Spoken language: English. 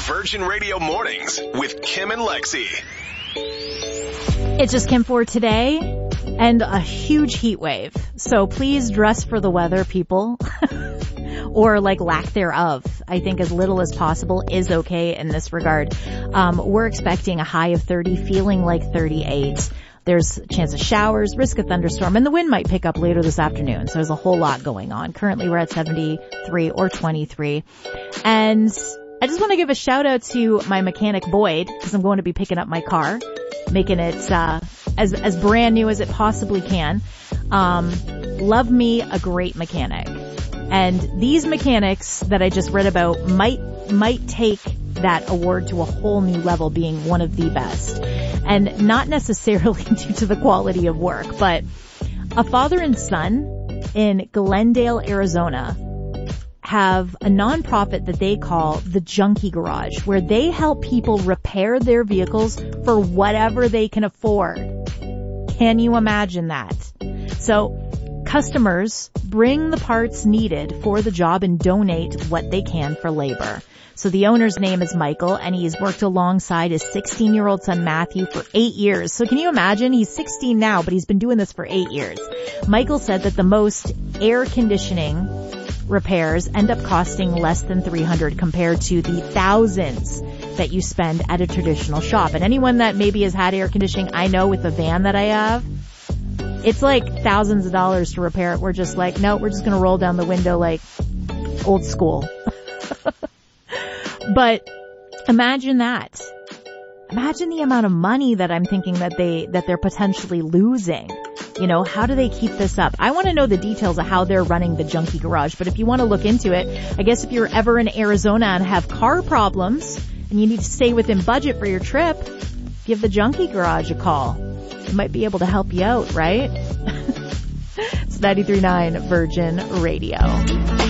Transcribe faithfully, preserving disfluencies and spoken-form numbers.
Virgin Radio Mornings with Kim and Lexi. It's just Kim for today and a huge heat wave. So please dress for the weather, people. Or like lack thereof. I think as little as possible is okay in this regard. Um, we're expecting a high of thirty, feeling like thirty-eight. There's a chance of showers, risk of thunderstorm, and the wind might pick up later this afternoon. So there's a whole lot going on. Currently we're at seventy-three or twenty-three. And I just want to give a shout out to my mechanic Boyd, because I'm going to be picking up my car, making it uh as as brand new as it possibly can. Um, love me a great mechanic. And these mechanics that I just read about might might take that award to a whole new level, being one of the best. And not necessarily due to the quality of work, but a father and son in Glendale, Arizona have a nonprofit that they call the Junkie Garage, where they help people repair their vehicles for whatever they can afford. Can you imagine that? So customers bring the parts needed for the job and donate what they can for labor. So the owner's name is Michael, and he's worked alongside his sixteen-year-old son Matthew for eight years. So can you imagine? He's sixteen now, but he's been doing this for eight years. Michael said that the most air conditioning repairs end up costing less than three hundred dollars compared to the thousands that you spend at a traditional shop. And anyone that maybe has had air conditioning, I know with the van that I have, it's like thousands of dollars to repair it. We're just like, no, we're just going to roll down the window like old school. But imagine that. Imagine the amount of money that I'm thinking that they, that they're potentially losing. You know, how do they keep this up? I want to know the details of how they're running the Junkie Garage. But if you want to look into it, I guess if you're ever in Arizona and have car problems and you need to stay within budget for your trip, give the Junkie Garage a call. They might be able to help you out, right? It's ninety-three point nine Virgin Radio.